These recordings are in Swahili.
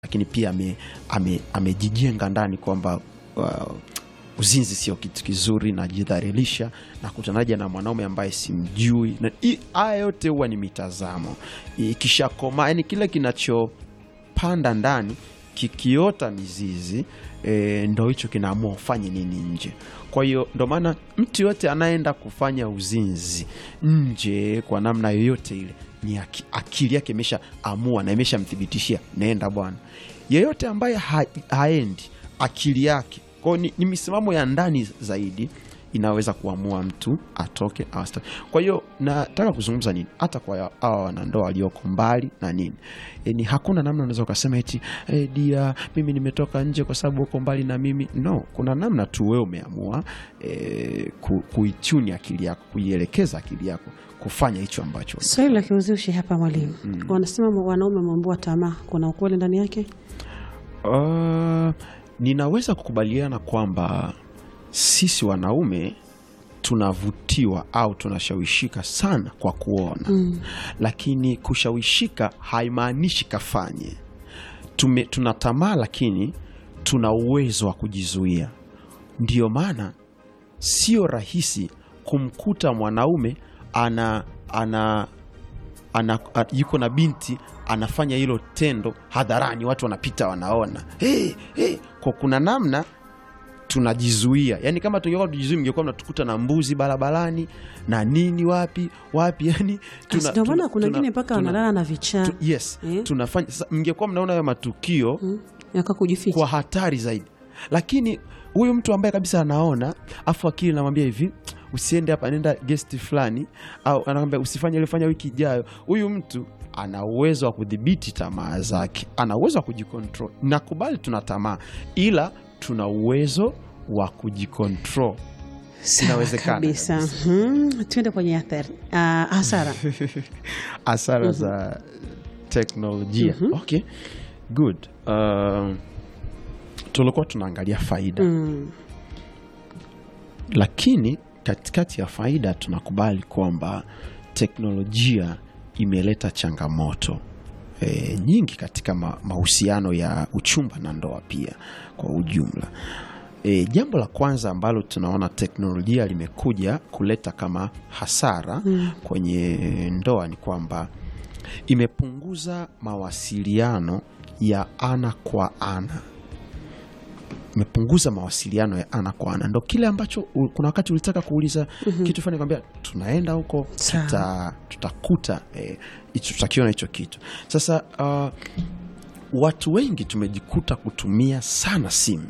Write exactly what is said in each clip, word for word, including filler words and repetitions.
lakini pia ame, ame, amejijenga ndani kwamba uh, uzinzi sio kitu kizuri, na jidhalilisha na kutanaja na mwanaume ambaye simjui. Na haya yote huwa ni mitazamo. Kisha koma, yani kile kinachopanda ndani kikiota mizizi, e, ndo hicho kinaamua ufanye nini nje. Kwa hiyo ndo maana mtu yote anaenda kufanya uzinzi nje kwa namna yoyote ile, ni akili yake imesha amua na imesha mthibitishia nenda bwana. Yeyote ambaye ha, haendi akili yake, kwa ni, ni misimamo ya ndani zaidi inaweza kuamua mtu atoke au asitoke. Kwa hiyo nataka kuzungumza nini hata kwa hawa wanandoa walioko mbali na nini. E, ni hakuna namna unaweza ukasema eti eh, dia mimi nimetoka nje kwa sababu uko mbali na mimi. No, kuna namna tu wewe umeamua e, ku, kuituni akili yako, kuielekeza akili yako kufanya hicho ambacho. Swali la kiuzushi hapa mwalimu. Mm. Wanasema wanaume mambo tamaa, kuna ukweli ndani yake? Uh, ninaweza kukubaliana kwamba sisi wanaume tunavutiwa au tunashawishika sana kwa kuona. Mm. Lakini kushawishika haimaanishi kafanye. Tume, tunatamaa lakini tuna uwezo wa kujizuia. Ndiyo maana sio rahisi kumkuta mwanaume ana ana ana yuko na binti anafanya hilo tendo hadharani, watu wanapita wanaona. Hey, hey, kwa kuna namna tunajizuia. Yani kama tungekuwa tujizuia, mngekuwa mnatukuta na mbuzi barabarani na nini wapi wapi, yani tuna ndio maana kuna wengine mpaka wanalala na vichaa. Tu, yes, eh? Tunafanya mngekuwa mnaona hayo matukio mm, yakakujificha kwa hatari zaidi. Lakini huyu mtu ambaye kabisa anaona, afu akili namwambia hivi usiende hapa, nenda guest fulani, au anakuambia usifanye ile, fanya wiki ijayo. Huyu mtu ana uwezo wa kudhibiti tamaa zake, ana uwezo wa kujikontrol. Nakubali tuna tamaa, ila tuna uwezo wa kujikontrol. Inawezekana kabisa. Hmm, tuende kwenye athari. Uh, hasara. Hasara mm -hmm. za teknolojia. Mm -hmm. Okay. Good. Uh, tulikuwa tunaangalia faida. Mm. Lakini katikati ya faida tunakubali kwamba teknolojia imeleta changamoto E, nyingi katika ma, mahusiano ya uchumba na ndoa pia kwa ujumla. E, jambo la kwanza ambalo tunaona teknolojia limekuja kuleta kama hasara mm. kwenye ndoa ni kwamba imepunguza mawasiliano ya ana kwa ana. Imepunguza mawasiliano ya ana kwa ana. Ndio kile ambacho kuna wakati ulitaka kuuliza mm -hmm. kitu fulani, kwambia tunaenda huko tuta, tutakuta eh, tutakiona hicho kitu. Sasa uh, watu wengi tumejikuta kutumia sana simu.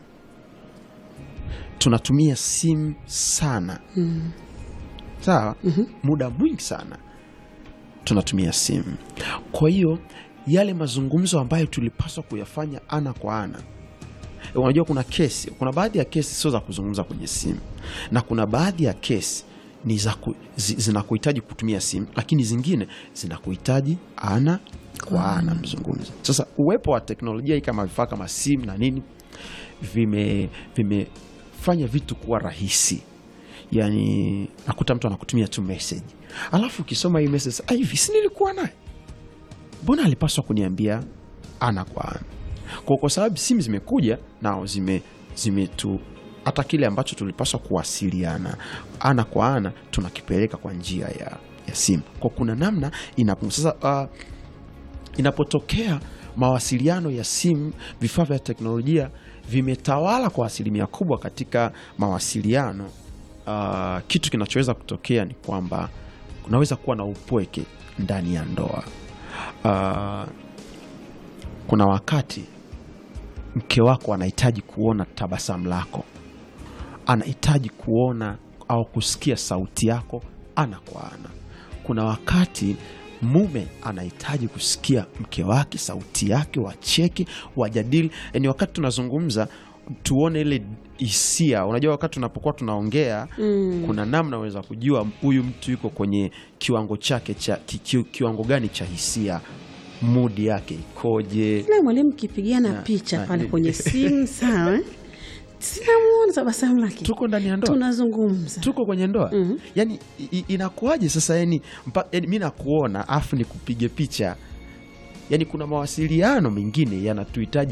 Tunatumia simu sana. Mm. Sawa? Mm -hmm. Muda mwingi sana tunatumia simu. Kwa hiyo yale mazungumzo ambayo tulipaswa kuyafanya ana kwa ana, unajua kuna kesi, kuna baadhi ya kesi sio za kuzungumza kwenye simu, na kuna baadhi ya kesi ni za ku, zi, zinakuhitaji kutumia simu, lakini zingine zinakuhitaji ana kwa ana mzungumzo. Sasa uwepo wa teknolojia hii kama vifaa kama simu na nini vime vimefanya vitu kuwa rahisi. Yani nakuta mtu anakutumia tu message, alafu ukisoma hii message, ah, hivi si nilikuwa naye, mbona alipaswa kuniambia ana kwa ana? Kwa kwa sababu simu zimekuja nao zime zime tu hata kile ambacho tulipaswa kuwasiliana ana kwa ana tunakipeleka kwa njia ya ya simu. Kwa kuna namna inapunguza. Sasa uh, inapotokea mawasiliano ya simu, vifaa vya teknolojia vimetawala kwa asilimia kubwa katika mawasiliano, uh, kitu kinachoweza kutokea ni kwamba kunaweza kuwa na upweke ndani ya ndoa. Uh, kuna wakati mke wako anahitaji kuona tabasamu lako, anahitaji kuona au kusikia sauti yako ana kwa ana. Kuna wakati mume anahitaji kusikia mke wake sauti yake, wacheke, wajadili. Yaani wakati tunazungumza tuone ile hisia. Unajua wakati tunapokuwa tunaongea mm. kuna namna unaweza kujua huyu mtu yuko kwenye kiwango chake cha ki, kiwango gani cha hisia, mood yake ikoje. Ile mwalimu kipigiana picha pale kwenye simu sawa, sinamuona tabasamu lake, tuko ndani ya ndoa tunazungumza, tuko kwenye ndoa. Mm -hmm. Yani inakuaje sasa? Yani, yani mimi nakuona afu nikupige picha, yani kuna mawasiliano mengine yanatuhitaji